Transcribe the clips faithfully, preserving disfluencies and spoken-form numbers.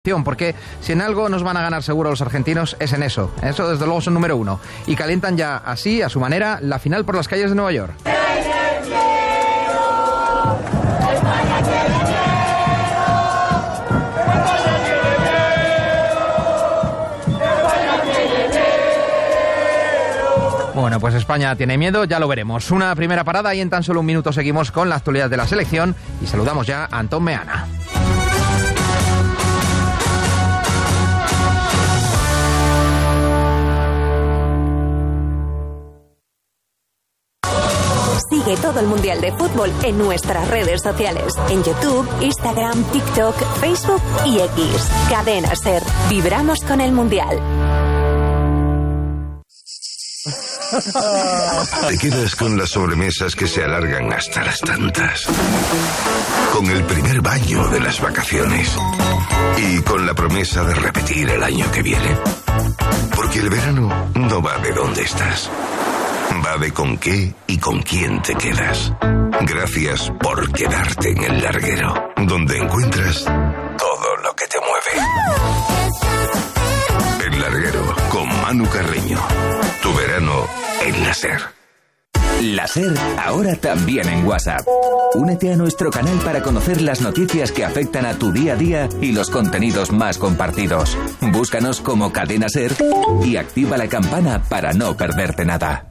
Porque si en algo nos van a ganar seguro los argentinos es en eso. Eso desde luego son número uno. Y calientan ya así, a su manera, la final por las calles de Nueva York. Bueno, pues España tiene miedo, ya lo veremos. Una primera parada y en tan solo un minuto seguimos con la actualidad de la selección y saludamos ya a Antón Meana. Sigue todo el Mundial de Fútbol en nuestras redes sociales. En YouTube, Instagram, TikTok, Facebook y X. Cadena SER. Vibramos con el Mundial. Te quedas con las sobremesas que se alargan hasta las tantas. Con el primer baño de las vacaciones. Y con la promesa de repetir el año que viene. Porque el verano no va de dónde estás. Va de con qué y con quién te quedas. Gracias por quedarte en El Larguero, donde encuentras todo lo que te mueve. El Larguero, con Manu Carreño. Tu verano en la SER. La SER, ahora también en WhatsApp. Únete a nuestro canal para conocer las noticias que afectan a tu día a día y los contenidos más compartidos. Búscanos como Cadena SER y activa la campana para no perderte nada.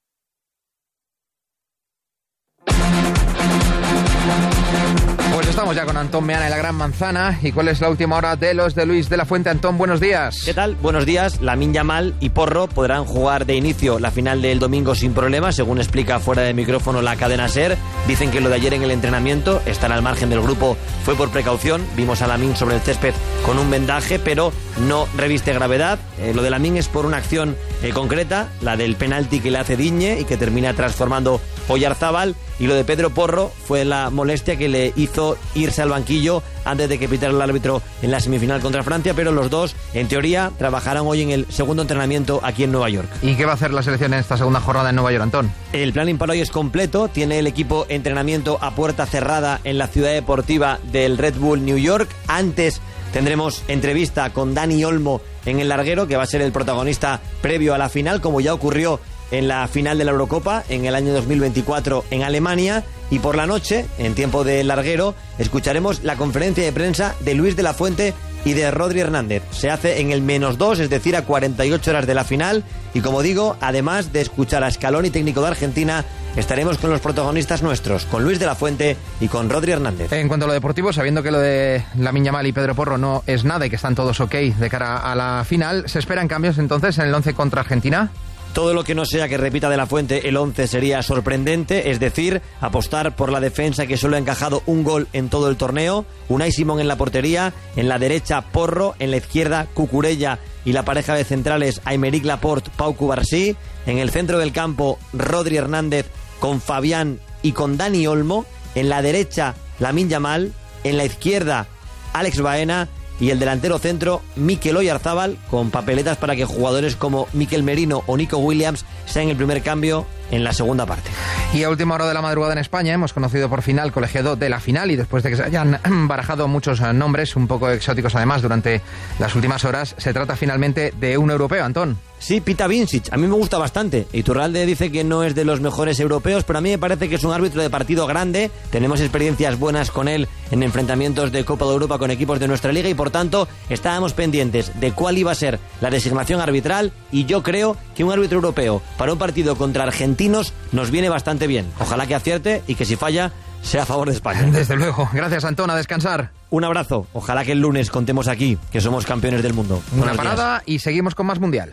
Estamos ya con Antón Meana en la Gran Manzana. ¿Y cuál es la última hora de los de Luis de la Fuente? Antón, buenos días. ¿Qué tal? Buenos días. Lamine Yamal y Porro podrán jugar de inicio la final del domingo sin problemas, según explica fuera de micrófono la cadena SER. Dicen que lo de ayer en el entrenamiento, están al margen del grupo, fue por precaución. Vimos a Lamine sobre el césped con un vendaje, pero no reviste gravedad. Eh, lo de Lamine es por una acción eh, concreta, la del penalti que le hace Digne y que termina transformando Oyarzábal. Y lo de Pedro Porro fue la molestia que le hizo irse al banquillo antes de que pitara el árbitro en la semifinal contra Francia, pero los dos, en teoría, trabajarán hoy en el segundo entrenamiento aquí en Nueva York. ¿Y qué va a hacer la selección en esta segunda jornada en Nueva York, Antón? El plan para hoy es completo. Tiene el equipo entrenamiento a puerta cerrada en la ciudad deportiva del Red Bull New York. Antes tendremos entrevista con Dani Olmo en El Larguero, que va a ser el protagonista previo a la final, como ya ocurrió en la final de la Eurocopa en el año dos mil veinticuatro en Alemania. Y por la noche, en tiempo de Larguero, escucharemos la conferencia de prensa de Luis de la Fuente y de Rodri Hernández. Se hace en el menos dos, es decir, a cuarenta y ocho horas de la final. Y como digo, además de escuchar a Scaloni, técnico de Argentina, estaremos con los protagonistas nuestros, con Luis de la Fuente y con Rodri Hernández. En cuanto a lo deportivo, sabiendo que lo de Lamine Yamal y Pedro Porro no es nada y que están todos ok de cara a la final, ¿se esperan cambios entonces en el once contra Argentina? Todo lo que no sea que repita de la Fuente el once sería sorprendente, es decir, apostar por la defensa que solo ha encajado un gol en todo el torneo. Unai Simón en la portería, en la derecha Porro, en la izquierda Cucurella y la pareja de centrales Aymeric Laporte, Pau Cubarsí. En el centro del campo Rodri Hernández con Fabián y con Dani Olmo. En la derecha Lamine Yamal, en la izquierda Alex Baena. Y el delantero centro, Mikel Oyarzábal, con papeletas para que jugadores como Mikel Merino o Nico Williams sean el primer cambio en la segunda parte. Y a última hora de la madrugada en España hemos conocido por fin al colegiado de la final, y después de que se hayan barajado muchos nombres, un poco exóticos además, durante las últimas horas, se trata finalmente de un europeo, Antón. Sí, Pita Vincic, a mí me gusta bastante. Iturralde dice que no es de los mejores europeos, pero a mí me parece que es un árbitro de partido grande. Tenemos experiencias buenas con él en enfrentamientos de Copa de Europa con equipos de nuestra liga y por tanto estábamos pendientes de cuál iba a ser la designación arbitral, y yo creo que un árbitro europeo para un partido contra argentinos nos viene bastante bien. Ojalá que acierte y que si falla sea a favor de España. Desde luego. Gracias, Antón, a descansar. Un abrazo. Ojalá que el lunes contemos aquí que somos campeones del mundo. Una parada y seguimos con más Mundial.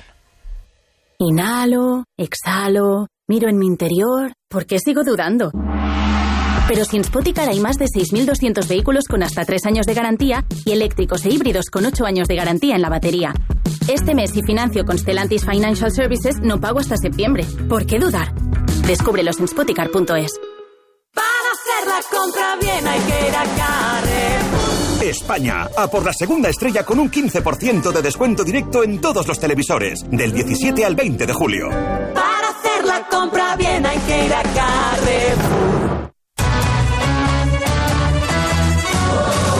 Inhalo, exhalo, miro en mi interior. ¿Por qué sigo dudando? Pero si en Spoticar hay más de seis mil doscientos vehículos con hasta tres años de garantía y eléctricos e híbridos con ocho años de garantía en la batería. Este mes, si financio con Stellantis Financial Services, no pago hasta septiembre. ¿Por qué dudar? Descúbrelos en spoticar punto es. Para hacer la compra bien hay que ir a Carrefour. España, a por la segunda estrella con un quince por ciento de descuento directo en todos los televisores, del diecisiete al veinte de julio. Para hacer la compra bien hay que ir a Carrefour. Seguimos con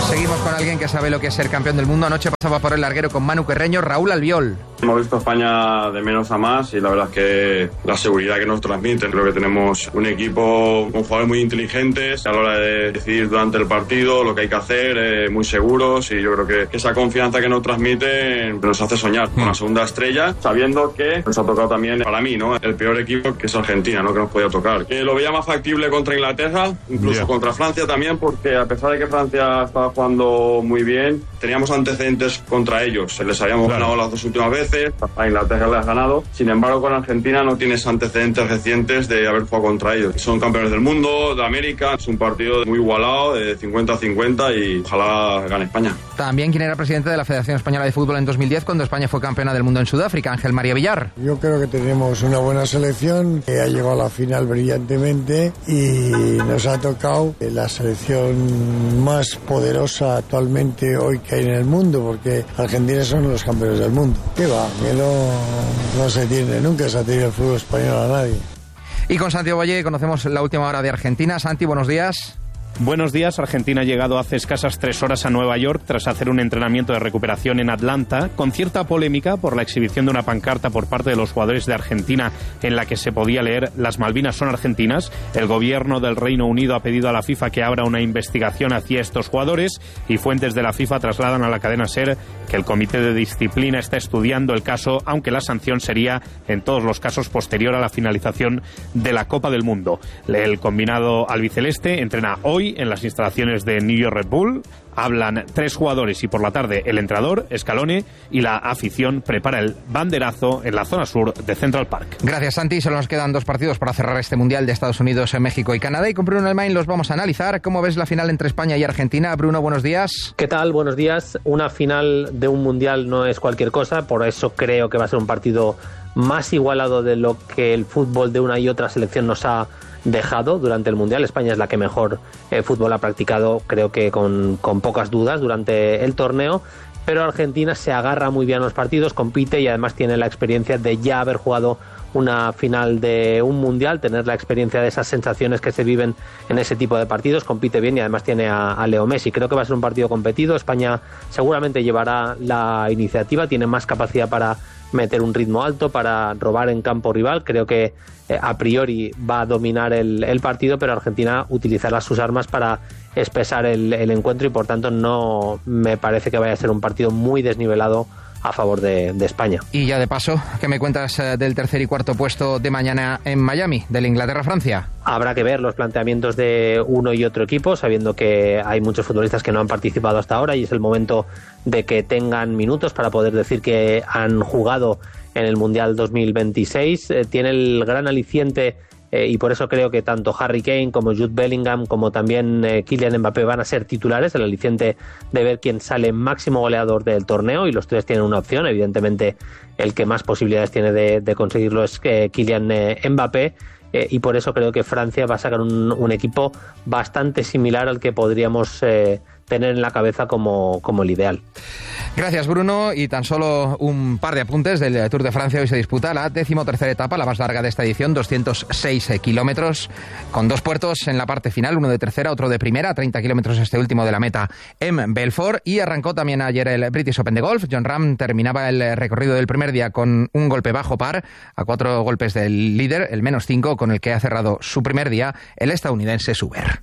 con alguien que sabe lo que es ser campeón del mundo. Anoche pasaba por el larguero con Manu Carreño, Raúl Albiol. Hemos visto a España de menos a más y la verdad es que la seguridad que nos transmiten. Creo que tenemos un equipo con jugadores muy inteligentes a la hora de decidir durante el partido lo que hay que hacer, eh, muy seguros, y yo creo que, que esa confianza que nos transmiten nos hace soñar con la segunda estrella, sabiendo que nos ha tocado también, para mí, ¿no?, el peor equipo, que es Argentina, ¿no?, que nos podía tocar. Que lo veía más factible contra Inglaterra, incluso yeah. contra Francia también, porque a pesar de que Francia estaba jugando muy bien, teníamos antecedentes contra ellos. Les habíamos claro. ganado las dos últimas veces, a Inglaterra les has ganado. Sin embargo, con Argentina no tienes antecedentes recientes de haber jugado contra ellos. Son campeones del mundo, de América. Es un partido muy igualado, de cincuenta a cincuenta, y ojalá gane España. También quien era presidente de la Federación Española de Fútbol en dos mil diez, cuando España fue campeona del mundo en Sudáfrica, Ángel María Villar. Yo creo que tenemos una buena selección, que ha llegado a la final brillantemente y nos ha tocado la selección más poderosa actualmente hoy que hay en el mundo, porque Argentina son los campeones del mundo. ¿Qué va? Que no, no se tiene, nunca se ha tenido el fútbol español a nadie. Y con Santiago Valle conocemos la última hora de Argentina. Santi, buenos días. Buenos días. Argentina ha llegado hace escasas tres horas a Nueva York tras hacer un entrenamiento de recuperación en Atlanta, con cierta polémica por la exhibición de una pancarta por parte de los jugadores de Argentina en la que se podía leer "Las Malvinas son argentinas". El gobierno del Reino Unido ha pedido a la FIFA que abra una investigación hacia estos jugadores, y fuentes de la FIFA trasladan a la cadena SER que el Comité de Disciplina está estudiando el caso, aunque la sanción sería en todos los casos posterior a la finalización de la Copa del Mundo. El combinado albiceleste entrena hoy en las instalaciones de New York Red Bull. Hablan tres jugadores y por la tarde el entrenador, Scaloni, y la afición prepara el banderazo en la zona sur de Central Park. Gracias, Santi. Solo nos quedan dos partidos para cerrar este Mundial de Estados Unidos, México y Canadá, y con Bruno Elmain los vamos a analizar. ¿Cómo ves la final entre España y Argentina? Bruno, buenos días. ¿Qué tal? Buenos días. Una final de un Mundial no es cualquier cosa, por eso creo que va a ser un partido más igualado de lo que el fútbol de una y otra selección nos ha dejado durante el Mundial. España es la que mejor eh, fútbol ha practicado, creo que con, con pocas dudas durante el torneo, pero Argentina se agarra muy bien a los partidos, compite y además tiene la experiencia de ya haber jugado una final de un Mundial, tener la experiencia de esas sensaciones que se viven en ese tipo de partidos, compite bien y además tiene a, a Leo Messi. Creo que va a ser un partido competido. España seguramente llevará la iniciativa, tiene más capacidad para meter un ritmo alto, para robar en campo rival. Creo que eh, a priori va a dominar el, el partido, pero Argentina utilizará sus armas para espesar el, el encuentro, y por tanto no me parece que vaya a ser un partido muy desnivelado a favor de, de España. Y ya de paso, ¿qué me cuentas eh, del tercer y cuarto puesto de mañana en Miami, del Inglaterra-Francia? Habrá que ver los planteamientos de uno y otro equipo, sabiendo que hay muchos futbolistas que no han participado hasta ahora y es el momento de que tengan minutos para poder decir que han jugado en el Mundial dos mil veintiséis. Eh, tiene el gran aliciente Eh, y por eso creo que tanto Harry Kane como Jude Bellingham como también eh, Kylian Mbappé van a ser titulares, el aliciente de ver quién sale máximo goleador del torneo, y los tres tienen una opción. Evidentemente el que más posibilidades tiene de, de conseguirlo es eh, Kylian eh, Mbappé, eh, y por eso creo que Francia va a sacar un, un equipo bastante similar al que podríamos eh, tener en la cabeza como, como el ideal. Gracias, Bruno. Y tan solo un par de apuntes del Tour de Francia. Hoy se disputa la decimotercera etapa, la más larga de esta edición, doscientos seis kilómetros, con dos puertos en la parte final, uno de tercera, otro de primera, treinta kilómetros este último de la meta en Belfort. Y arrancó también ayer el British Open de golf. Jon Rahm terminaba el recorrido del primer día con un golpe bajo par, a cuatro golpes del líder, el menos cinco, con el que ha cerrado su primer día el estadounidense Suber.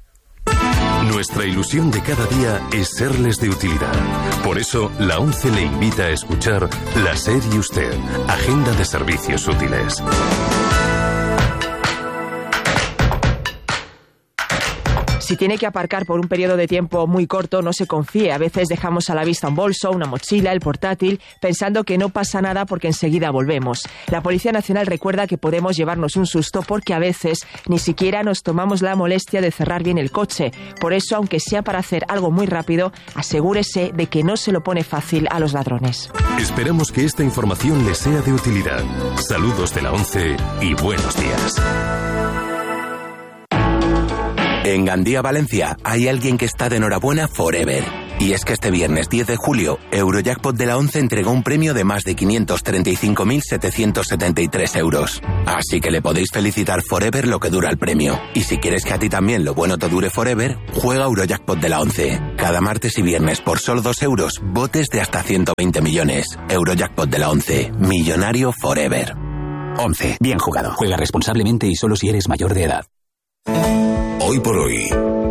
Nuestra ilusión de cada día es serles de utilidad. Por eso, la ONCE le invita a escuchar La SER y Usted, Agenda de Servicios Útiles. Si tiene que aparcar por un periodo de tiempo muy corto, no se confíe. A veces dejamos a la vista un bolso, una mochila, el portátil, pensando que no pasa nada porque enseguida volvemos. La Policía Nacional recuerda que podemos llevarnos un susto porque a veces ni siquiera nos tomamos la molestia de cerrar bien el coche. Por eso, aunque sea para hacer algo muy rápido, asegúrese de que no se lo pone fácil a los ladrones. Esperamos que esta información les sea de utilidad. Saludos de la ONCE y buenos días. En Gandía, Valencia, hay alguien que está de enhorabuena forever. Y es que este viernes diez de julio, Eurojackpot de la once entregó un premio de más de quinientos treinta y cinco mil setecientos setenta y tres euros. Así que le podéis felicitar forever lo que dura el premio. Y si quieres que a ti también lo bueno te dure forever, juega Eurojackpot de la once. Cada martes y viernes por solo dos euros, botes de hasta ciento veinte millones. Eurojackpot de la once. Millonario forever. once. Bien jugado. Juega responsablemente y solo si eres mayor de edad. Hoy por hoy,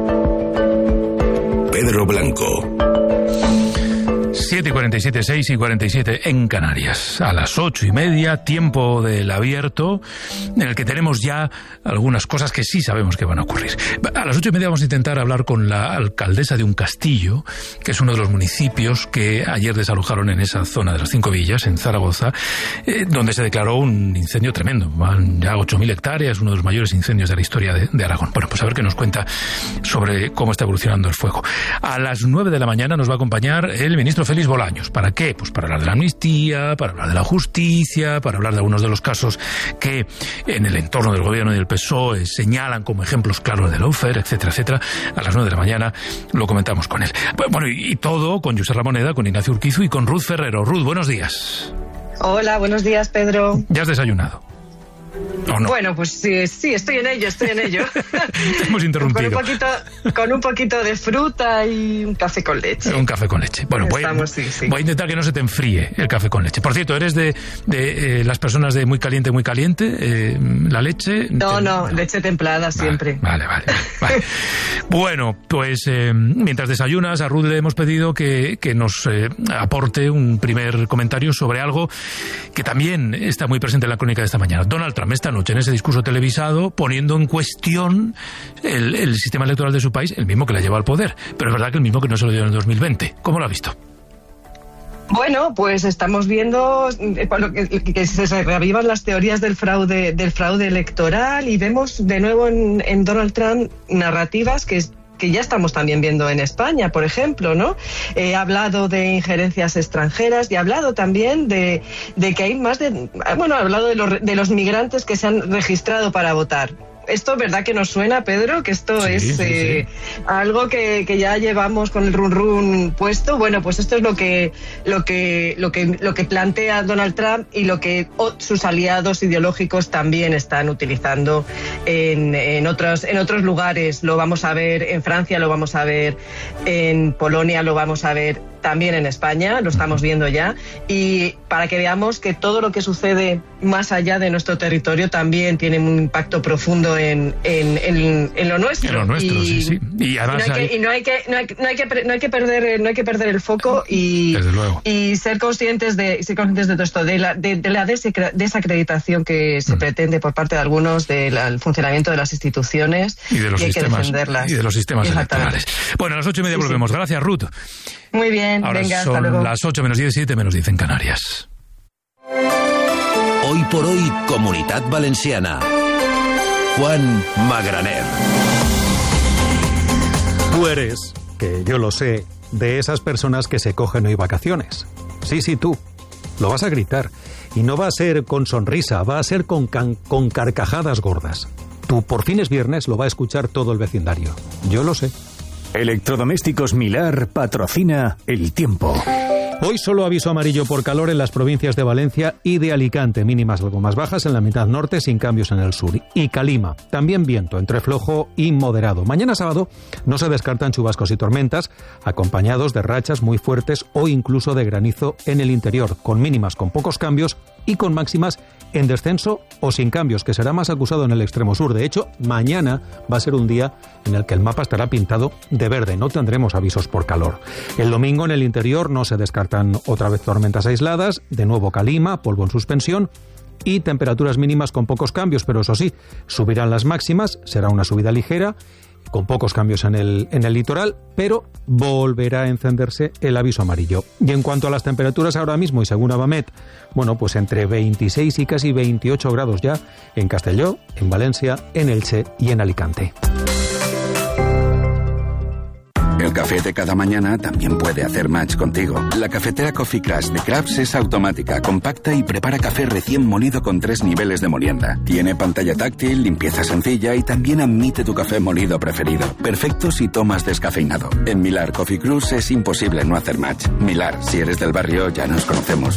Pedro Blanco. siete y cuarenta y siete, seis y cuarenta y siete en Canarias. A las ocho y media, tiempo del abierto, en el que tenemos ya algunas cosas que sí sabemos que van a ocurrir. A las ocho y media vamos a intentar hablar con la alcaldesa de un castillo, que es uno de los municipios que ayer desalojaron en esa zona de las Cinco Villas, en Zaragoza, eh, donde se declaró un incendio tremendo. Van ya ocho mil hectáreas, uno de los mayores incendios de la historia de, de Aragón. Bueno, pues a ver qué nos cuenta sobre cómo está evolucionando el fuego. A las nueve de la mañana nos va a acompañar el ministro Félix Bolaños. ¿Para qué? Pues para hablar de la amnistía, para hablar de la justicia, para hablar de algunos de los casos que en el entorno del gobierno y del P S O E señalan como ejemplos claros de lawfare, etcétera, etcétera. A las nueve de la mañana lo comentamos con él. Bueno, y, y todo con José Ramoneda, con Ignacio Urquizu y con Ruth Ferrero. Ruth, buenos días. Hola, buenos días, Pedro. ¿Ya has desayunado? ¿O no? Bueno, pues sí, sí, estoy en ello, estoy en ello. Te hemos interrumpido. Con un, poquito, con un poquito de fruta y un café con leche. Un café con leche. Bueno, voy, Estamos, sí, sí. voy a intentar que no se te enfríe el café con leche. Por cierto, ¿eres de, de eh, las personas de muy caliente, muy caliente? Eh, ¿La leche? No, te... no, leche templada siempre. Vale, vale, vale. vale. Bueno, pues eh, mientras desayunas, a Ruth le hemos pedido que, que nos eh, aporte un primer comentario sobre algo que también está muy presente en la crónica de esta mañana. Donald Trump, esta noche en ese discurso televisado, poniendo en cuestión el, el sistema electoral de su país, el mismo que le llevó al poder, pero es verdad que el mismo que no se lo dio en el dos mil veinte. ¿Cómo lo ha visto? Bueno, pues estamos viendo que, que se reavivan las teorías del fraude, del fraude electoral, y vemos de nuevo en, en Donald Trump narrativas que que ya estamos también viendo en España, por ejemplo, ¿no? Eh, ha hablado de injerencias extranjeras y ha hablado también de, de que hay más de... Bueno, ha hablado de los, de los migrantes que se han registrado para votar. Esto, ¿verdad que nos suena, Pedro? Que esto sí, es sí, eh, sí. algo que, que ya llevamos con el run run puesto. Bueno, pues esto es lo que lo que lo que lo que plantea Donald Trump y lo que sus aliados ideológicos también están utilizando en, en otros en otros lugares. Lo vamos a ver en Francia, lo vamos a ver en Polonia, lo vamos a ver también en España, lo estamos viendo ya, y para que veamos que todo lo que sucede más allá de nuestro territorio también tiene un impacto profundo en, en, en, en lo nuestro. En lo nuestro, y, sí, sí. Y, además y no hay que, y no hay que, no hay, no hay que, no hay que perder, no hay que perder el foco y, y ser conscientes de, ser conscientes de todo esto, de la, de, de la desacreditación que se mm. pretende por parte de algunos del funcionamiento de las instituciones y de los y hay sistemas, que defenderlas. Y de los sistemas electorales. Bueno, a las ocho y media sí, volvemos. Sí. Gracias, Ruth. Muy bien, ahora venga, son hasta luego. Las ocho menos diez, siete menos diez en Canarias. Hoy por hoy, Comunitat Valenciana. Juan Magraner. Tú eres, que yo lo sé, de esas personas que se cogen hoy vacaciones. Sí, sí, tú. Lo vas a gritar. Y no va a ser con sonrisa, va a ser con, can- con carcajadas gordas. Tú, por fin es viernes, lo va a escuchar todo el vecindario. Yo lo sé. Electrodomésticos Milar patrocina El Tiempo. Hoy solo aviso amarillo por calor en las provincias de Valencia y de Alicante, mínimas algo más bajas en la mitad norte, sin cambios en el sur. Y Calima, también viento entre flojo y moderado. Mañana sábado no se descartan chubascos y tormentas, acompañados de rachas muy fuertes o incluso de granizo en el interior, con mínimas con pocos cambios y con máximas en descenso o sin cambios, que será más acusado en el extremo sur. De hecho, mañana va a ser un día en el que el mapa estará pintado de verde, no tendremos avisos por calor. El domingo en el interior no se descartan otra vez tormentas aisladas, de nuevo calima, polvo en suspensión y temperaturas mínimas con pocos cambios, pero eso sí, subirán las máximas, será una subida ligera, con pocos cambios en el, en el litoral, pero volverá a encenderse el aviso amarillo. Y en cuanto a las temperaturas ahora mismo, y según Abamet, bueno, pues entre veintiséis y casi veintiocho grados ya en Castelló, en Valencia, en Elche y en Alicante. El café de cada mañana también puede hacer match contigo. La cafetera Coffee Crush de Krabs es automática, compacta y prepara café recién molido con tres niveles de molienda. Tiene pantalla táctil, limpieza sencilla y también admite tu café molido preferido. Perfecto si tomas descafeinado. En Millar Coffee Crush es imposible no hacer match. Millar, si eres del barrio, ya nos conocemos.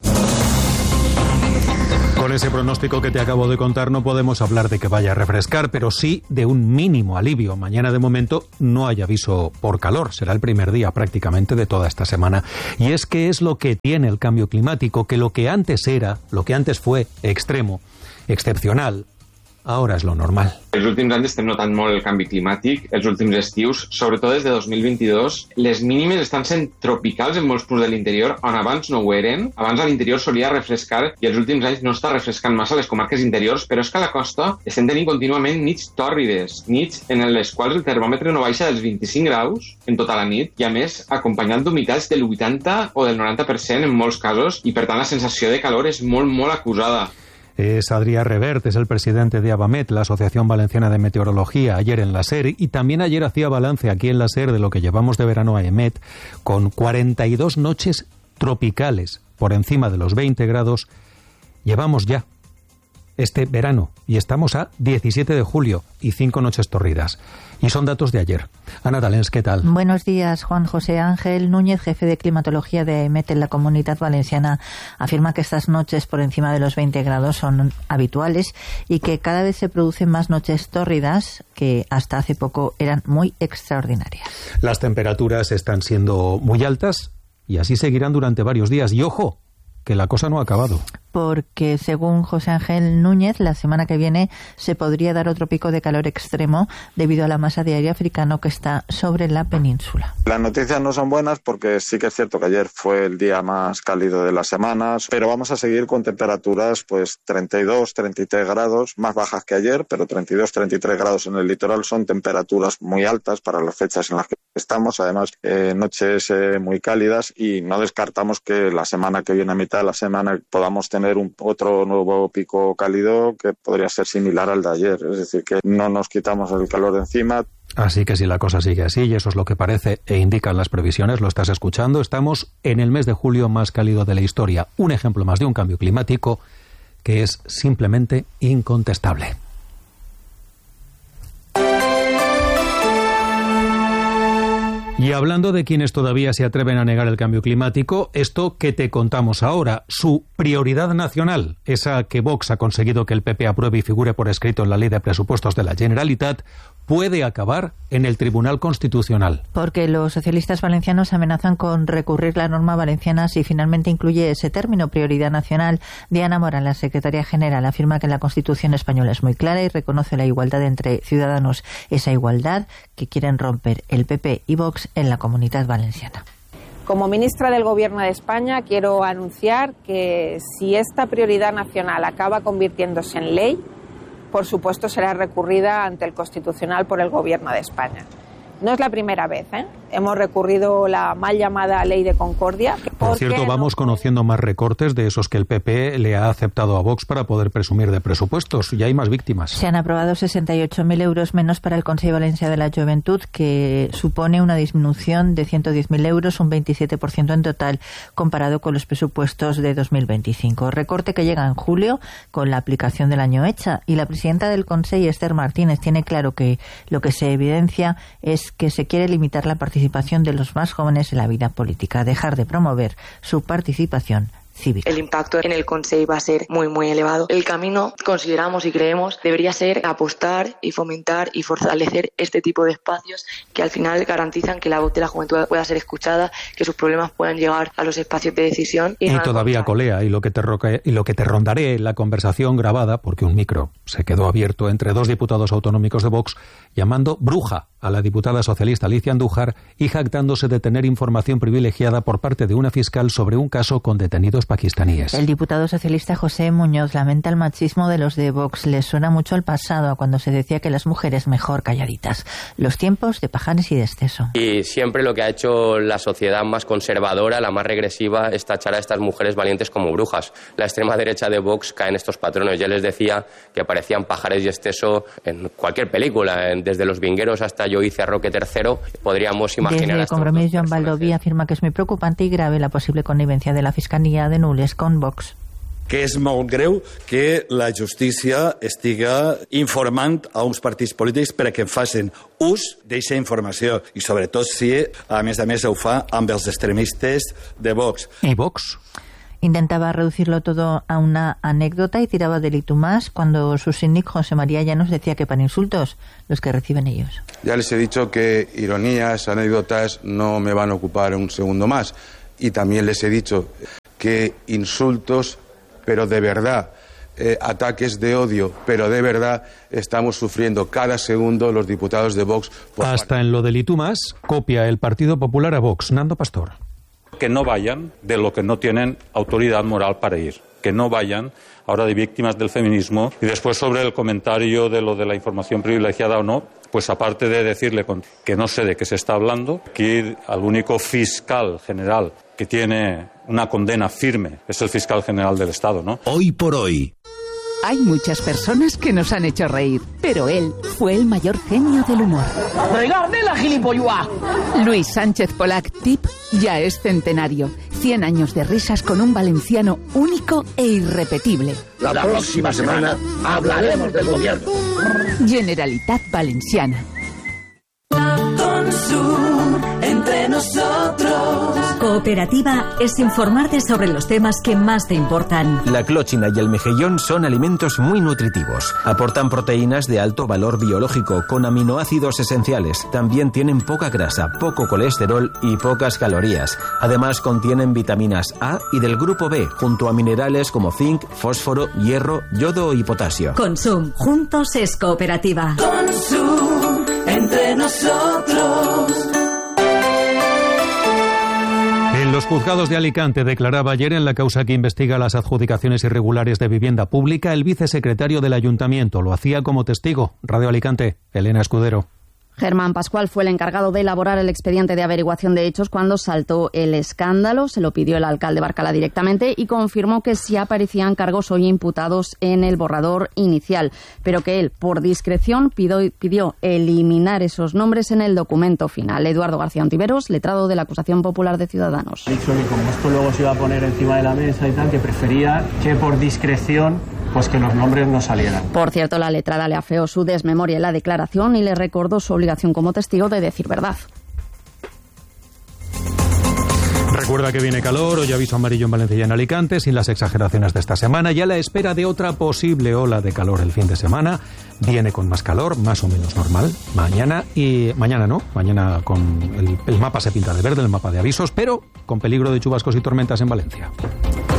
Con ese pronóstico que te acabo de contar no podemos hablar de que vaya a refrescar, pero sí de un mínimo alivio. Mañana de momento no hay aviso por calor, será el primer día prácticamente de toda esta semana. Y es que es lo que tiene el cambio climático, que lo que antes era, lo que antes fue extremo, excepcional, ara és lo normal. Els últims anys estem notant molt el canvi climàtic, els últims estius, sobretot des de dos mil vint-i-dos, les mínimes estan sent tropicals en molts punts de l'interior, on abans no ho eren. Abans a l'interior solia refrescar i els últims anys no està refrescant massa les comarques interiors, però és que a la costa estem tenint contínuament nits tòrrides, nits en les quals el termòmetre no baixa dels vint-i-cinc graus en tota la nit, i a més acompanyant d'humitats del vuitanta o del noranta per cent en molts casos, i per tant la sensació de calor és molt, molt acusada. Es Adrià Revert, es el presidente de ABAMET, la Asociación Valenciana de Meteorología, ayer en la SER, y también ayer hacía balance aquí en la SER de lo que llevamos de verano a EMET, con cuarenta y dos noches tropicales por encima de los veinte grados. Llevamos ya este verano y estamos a diecisiete de julio y cinco noches torridas. Y son datos de ayer. Ana Talens, ¿qué tal? Buenos días, Juan José Ángel Núñez, jefe de climatología de EMET en la Comunidad Valenciana, afirma que estas noches por encima de los veinte grados son habituales y que cada vez se producen más noches tórridas que hasta hace poco eran muy extraordinarias. Las temperaturas están siendo muy altas y así seguirán durante varios días. Y ojo, que la cosa no ha acabado. Porque, según José Ángel Núñez, la semana que viene se podría dar otro pico de calor extremo debido a la masa de aire africano que está sobre la península. Las noticias no son buenas porque sí que es cierto que ayer fue el día más cálido de las semanas, pero vamos a seguir con temperaturas pues treinta y dos, treinta y tres grados, más bajas que ayer, pero treinta y dos, treinta y tres grados en el litoral son temperaturas muy altas para las fechas en las que estamos, además eh, noches eh, muy cálidas, y no descartamos que la semana que viene, a mitad de la semana, podamos tener un otro nuevo pico cálido que podría ser similar al de ayer, es decir, que no nos quitamos el calor de encima. Así que si la cosa sigue así, y eso es lo que parece e indican las previsiones, lo estás escuchando, estamos en el mes de julio más cálido de la historia. Un ejemplo más de un cambio climático que es simplemente incontestable. Y hablando de quienes todavía se atreven a negar el cambio climático, esto que te contamos ahora, su prioridad nacional, esa que Vox ha conseguido que el P P apruebe y figure por escrito en la Ley de Presupuestos de la Generalitat, puede acabar en el Tribunal Constitucional. Porque los socialistas valencianos amenazan con recurrir la norma valenciana si finalmente incluye ese término, prioridad nacional. Diana Morán, la secretaria general, afirma que la Constitución española es muy clara y reconoce la igualdad entre ciudadanos, esa igualdad que quieren romper el P P y Vox en la Comunidad Valenciana. Como ministra del Gobierno de España quiero anunciar que si esta prioridad nacional acaba convirtiéndose en ley, por supuesto será recurrida ante el Constitucional por el Gobierno de España. No es la primera vez, ¿eh? Hemos recurrido la mal llamada Ley de Concordia. Por cierto, vamos conociendo más recortes de esos que el P P le ha aceptado a Vox para poder presumir de presupuestos. Y hay más víctimas. Se han aprobado sesenta y ocho mil euros menos para el Consell Valencià de la Juventud, que supone una disminución de ciento diez mil euros, un veintisiete por ciento en total, comparado con los presupuestos de dos mil veinticinco. Recorte que llega en julio con la aplicación del año hecha. Y la presidenta del Consell, Esther Martínez, tiene claro que lo que se evidencia es que se quiere limitar la participación de los más jóvenes en la vida política, dejar de promover su participación cívica. El impacto en el Consell va a ser muy, muy elevado. El camino, consideramos y creemos, debería ser apostar y fomentar y fortalecer este tipo de espacios que al final garantizan que la voz de la juventud pueda ser escuchada, que sus problemas puedan llegar a los espacios de decisión. Y, y todavía colea, y lo, que te roque, y lo que te rondaré en la conversación grabada, porque un micro se quedó abierto entre dos diputados autonómicos de Vox, llamando bruja a la diputada socialista Alicia Andújar y jactándose de tener información privilegiada por parte de una fiscal sobre un caso con detenidos pakistaníes. El diputado socialista José Muñoz lamenta el machismo de los de Vox. Les suena mucho al pasado, a cuando se decía que las mujeres mejor calladitas. Los tiempos de pajares y de exceso. Y siempre lo que ha hecho la sociedad más conservadora, la más regresiva, es tachar a estas mujeres valientes como brujas. La extrema derecha de Vox cae en estos patrones. Ya les decía que parecían pajares y exceso en cualquier película, desde Los Vingueros hasta Yo hice a Roque tercero, podríamos imaginar. Desde Compromís, Joan Baldoví afirma que es muy preocupante y grave la posible connivencia de la Fiscalía de Nules con Vox. Que és molt greu que la justícia estiga informant a uns partits polítics perquè facin ús d'aquesta informació i sobretot si, a més a més, ho fa amb els extremistes de Vox. ¿Y Vox? Intentaba reducirlo todo a una anécdota y tiraba del hito más cuando su síndic José María Llanos decía que para insultos los que reciben ellos. Ya les he dicho que ironías, anécdotas no me van a ocupar un segundo más. Y también les he dicho que insultos, pero de verdad, eh, ataques de odio, pero de verdad, estamos sufriendo cada segundo los diputados de Vox. Por Hasta en lo del y tú más, copia el Partido Popular a Vox. Nando Pastor. Que no vayan de lo que no tienen autoridad moral para ir. Que no vayan ahora de víctimas del feminismo. Y después sobre el comentario de lo de la información privilegiada o no, pues aparte de decirle que no sé de qué se está hablando, que al único fiscal general que tiene una condena firme es el fiscal general del Estado, ¿no? Hoy por hoy. Hay muchas personas que nos han hecho reír, pero él fue el mayor genio del humor. ¡Regarde la gilipollas! Luis Sánchez Polac, Tip, ya es centenario. Cien años de risas con un valenciano único e irrepetible. La próxima semana hablaremos del gobierno. Generalitat Valenciana. Consum, entre nosotros. Cooperativa es informarte sobre los temas que más te importan. La clochina y el mejillón son alimentos muy nutritivos. Aportan proteínas de alto valor biológico con aminoácidos esenciales. También tienen poca grasa, poco colesterol y pocas calorías. Además contienen vitaminas A y del grupo B, junto a minerales como zinc, fósforo, hierro, yodo y potasio. Consum, juntos es cooperativa. Consum, entre nosotros. En los juzgados de Alicante declaraba ayer en la causa que investiga las adjudicaciones irregulares de vivienda pública el vicesecretario del ayuntamiento. Lo hacía como testigo. Radio Alicante, Elena Escudero. Germán Pascual fue el encargado de elaborar el expediente de averiguación de hechos cuando saltó el escándalo. Se lo pidió el alcalde Barcala directamente y confirmó que sí aparecían cargos hoy imputados en el borrador inicial, pero que él, por discreción, pidió, pidió eliminar esos nombres en el documento final. Eduardo García Ontiveros, letrado de la Acusación Popular de Ciudadanos. Ha dicho que como esto luego se iba a poner encima de la mesa y tal, que prefería que por discreción pues que los nombres no salieran. Por cierto, la letrada le afeó su desmemoria en la declaración y le recordó su obligación como testigo de decir verdad. Recuerda que viene calor, hoy aviso amarillo en Valencia y en Alicante, sin las exageraciones de esta semana, y a la espera de otra posible ola de calor el fin de semana. Viene con más calor, más o menos normal, mañana, y mañana no, mañana con el, el mapa se pinta de verde, el mapa de avisos, pero con peligro de chubascos y tormentas en Valencia.